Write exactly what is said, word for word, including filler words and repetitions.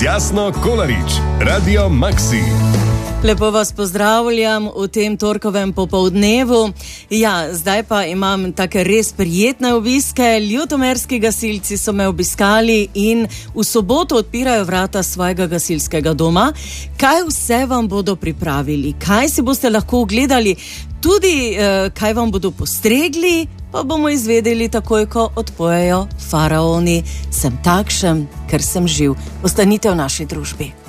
Jasno Kolarič, Radio Maxi. Lepo vas pozdravljam v tem torkovem popoldnevu. Ja, zdaj pa imam take res prijetne obiske. Ljutomerski gasilci so me obiskali in v soboto odpirajo vrata svojega gasilskega doma. Kaj vse vam bodo pripravili? Kaj si boste lahko ogledali? Tudi eh, kaj vam bodo postregli, pa bomo izvedeli takoj, ko odpojejo Faraoni. Sem takšen, ker sem živ. Ostanite v naši družbi.